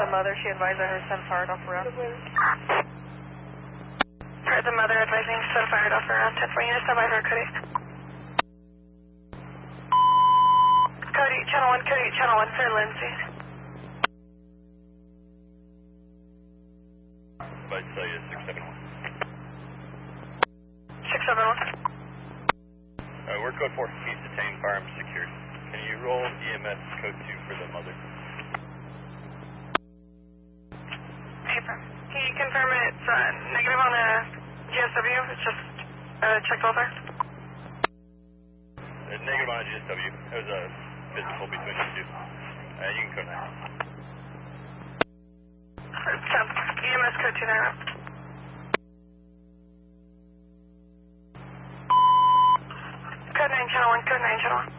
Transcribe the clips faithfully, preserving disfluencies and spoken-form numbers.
mother. She advised that her son fired off around. Heard the mother advising son fired off around ten four units. Stand by for Cody. Cody, channel one, Cody, channel one for Lindsay. By tell you six seven one. six seven one. Uh, we're code four. He's detained, firearms secured. Can you roll E M S code two for the mother? Paper. Can you confirm it's uh, negative on the G S W? It's just uh, checked over. Uh, negative on G S W. It was a physical between you two. Uh, you can code nine. E M S code two nine. Code nine channel one, code nine channel one.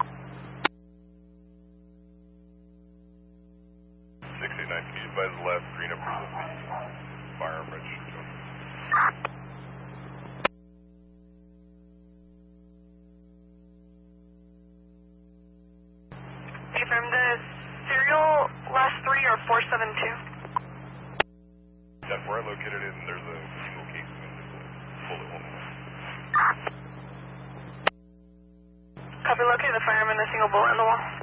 six eight nine, can you advise the last three numbers of the firearm registered? From the serial last three are four seven two. That's where I located it, and there's a single case and there's a bullet hole. Copy, locate the fireman, the single bullet in the wall.